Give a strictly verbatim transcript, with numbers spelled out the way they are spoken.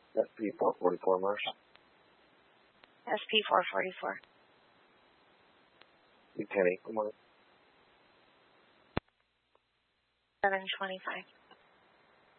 S P four forty-four, Marsh. S P four forty-four. ten eight, good morning. seven twenty-five.